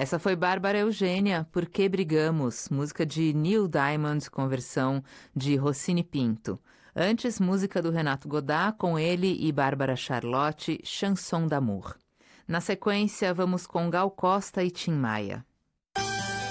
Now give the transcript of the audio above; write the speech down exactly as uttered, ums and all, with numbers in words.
Essa foi Bárbara Eugênia, Por que Brigamos? Música de Neil Diamond com versão de Rossini Pinto. Antes, música do Renato Godard com ele e Bárbara Charlotte, Chanson d'amour. Na sequência, vamos com Gal Costa e Tim Maia.